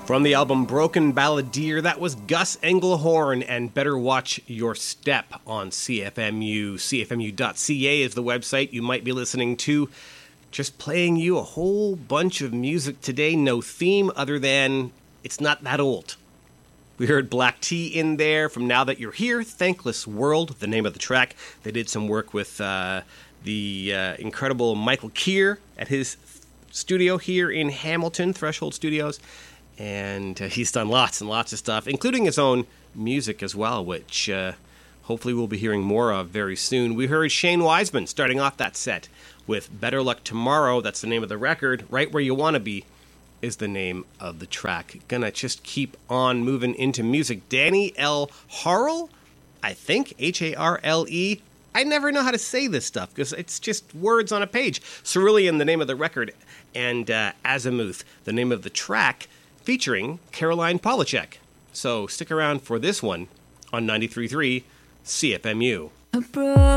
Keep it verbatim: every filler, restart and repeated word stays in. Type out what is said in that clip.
From the album Broken Balladeer, that was Gus Engelhorn and Better Watch Your Step on C F M U. C F M U dot C A is the website you might be listening to. Just playing you a whole bunch of music today. No theme other than it's not that old. We heard Black Tea in there from Now That You're Here, Thankless World, the name of the track. They did some work with uh, the uh, incredible Michael Keir at his studio here in Hamilton, Threshold Studios. And uh, he's done lots and lots of stuff, including his own music as well, which uh, hopefully we'll be hearing more of very soon. We heard Shane Wiseman starting off that set with Better Luck Tomorrow. That's the name of the record. Right Where You Want to Be is the name of the track. Gonna just keep on moving into music. Danny L. Harrell, I think, H A R L E. I never know how to say this stuff because it's just words on a page. Cerulean, the name of the record, and uh, Azimuth, the name of the track, featuring Caroline Polachek. So stick around for this one on ninety-three point three C F M U.